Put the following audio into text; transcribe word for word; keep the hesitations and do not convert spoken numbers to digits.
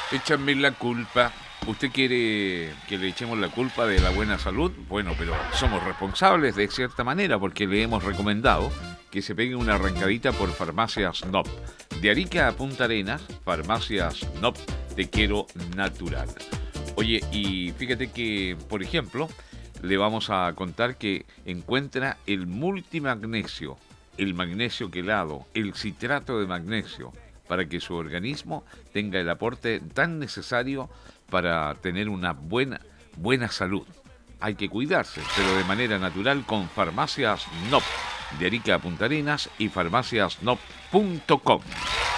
Échame la culpa. ¿Usted quiere que le echemos la culpa de la buena salud? Bueno, pero somos responsables de cierta manera porque le hemos recomendado que se pegue una arrancadita por Farmacias N O P. De Arica a Punta Arenas, Farmacias N O P, te quiero natural. Oye, y fíjate que, por ejemplo, le vamos a contar que encuentra el multimagnesio, el magnesio quelado, el citrato de magnesio, para que su organismo tenga el aporte tan necesario para tener una buena, buena salud. Hay que cuidarse, pero de manera natural con Farmacias N O P, de Arica a Punta Arenas y farmacias n o p punto com.